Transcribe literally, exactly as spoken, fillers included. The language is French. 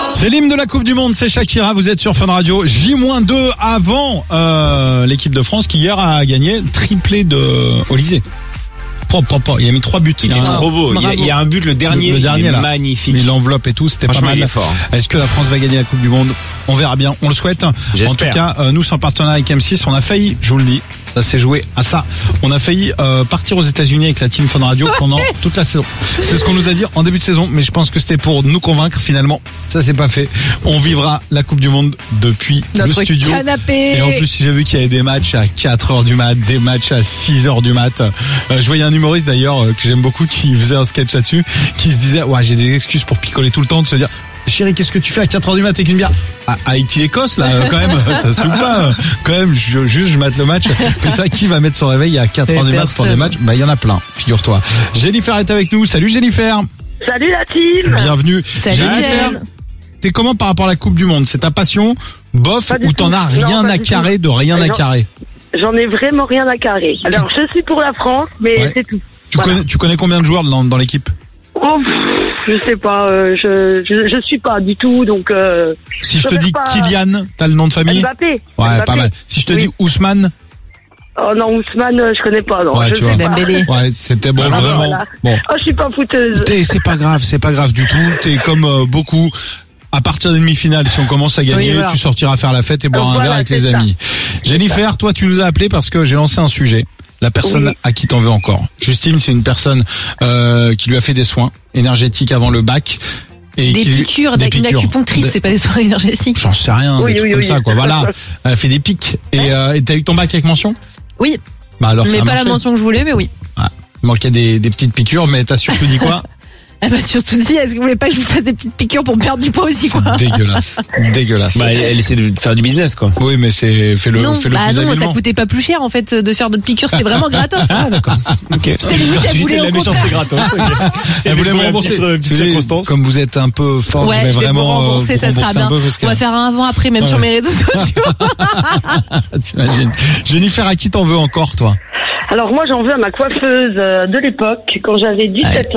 C'est l'hymne de la Coupe du Monde, c'est Shakira, vous êtes sur Fun Radio. J deux avant euh, l'équipe de France qui hier a gagné triplé de Olysée. Pop, pop, pop. Il a mis trois buts. Il était trop beau. Il y, a, il y a un but, le dernier, le, le dernier il est là, magnifique. Mais l'enveloppe et tout, c'était pas mal. Fort. Est-ce que la France va gagner la Coupe du Monde? On verra bien. On le souhaite. J'espère. En tout cas, euh, nous, en partenariat avec M six, on a failli, je vous le dis, ça s'est joué à ça. On a failli euh, partir aux États-Unis avec la team Fun Radio pendant toute la saison. C'est ce qu'on nous a dit en début de saison, mais je pense que c'était pour nous convaincre. Finalement, ça s'est pas fait. On vivra la Coupe du Monde depuis Notre le studio. Canapé. Et en plus, j'ai vu qu'il y avait des matchs à quatre heures du mat, des matchs à six heures du mat. Euh, je voyais un humoriste d'ailleurs euh, que j'aime beaucoup qui faisait un sketch là-dessus, qui se disait ouais, j'ai des excuses pour picoler tout le temps, de se dire chérie, qu'est-ce que tu fais à quatre heures du mat avec une bière? À Haïti-Écosse, là, quand même, ça se loupe pas. Quand même, je, juste, je mate le match. Mais ça, qui va mettre son réveil à quatre heures du mat pour des matchs? Bah, il y en a plein, figure-toi. Jennifer est avec nous. Salut, Jennifer. Salut la team. Bienvenue. Salut, Jen. T'es comment par rapport à la Coupe du Monde? C'est ta passion, bof, ou t'en as rien non, à carrer, de rien à carrer? J'en ai vraiment rien à carrer. Alors, je suis pour la France, mais ouais. c'est tout. Tu, voilà. connais, tu connais combien de joueurs dans, dans l'équipe? Oh, je sais pas, euh, je, je je suis pas du tout, donc. Euh, si je, je te dis pas... Kylian, t'as le nom de famille? Mbappé. Ouais, Mbappé. pas mal. Si je te oui. dis Ousmane? Oh non, Ousmane, je connais pas. Non, ouais, je tu vois. Ouais, c'était bon, ah, vraiment. Voilà. Bon. Oh, je suis pas fouteuse. T'es, c'est pas grave, c'est pas grave du tout. T'es comme euh, beaucoup. À partir des demi-finales, si on commence à gagner, oui, voilà. Tu sortiras faire la fête et boire donc, un voilà, verre avec les ça. amis. Jennifer, toi, tu nous as appelé parce que j'ai lancé un sujet. La personne oui. à qui t'en veux encore. Justine, c'est une personne euh, qui lui a fait des soins énergétiques avant le bac. Et des, qui, piqûres, des piqûres, d'acupunctrice, des... c'est pas des soins énergétiques. J'en sais rien, oui, des trucs oui, comme oui. ça, quoi. Voilà, elle a fait des pics. Et euh, et t'as eu ton bac avec mention? Oui. Bah alors, mais ça a pas marché. La mention que je voulais, mais oui. Ah, il manquait des, des petites piqûres, mais t'as surtout dit quoi? Elle m'a surtout dit, est-ce que vous voulez pas que je vous fasse des petites piqûres pour perdre du poids aussi, quoi? Dégueulasse. Dégueulasse. Bah, elle, elle essaie de faire du business, quoi. Oui, mais c'est, fais le, non, fais le bah plus non, habilement. ça coûtait pas plus cher, en fait, de faire d'autres piqûres, c'était vraiment gratos. Ah, d'accord. Ok. C'était limite, elle voulait la méchante, c'était gratos. Elle voulait me rembourser. Petite circonstance. Comme vous êtes un peu fort, ouais, je vais je vais vraiment vous rembourser, ça sera bien. On va faire un avant-après, même ouais. sur mes réseaux sociaux. T'imagines. Jennifer, à qui t'en veux encore, toi? Alors moi, j'en veux à ma coiffeuse de l'époque, quand j'avais dix-sept ans.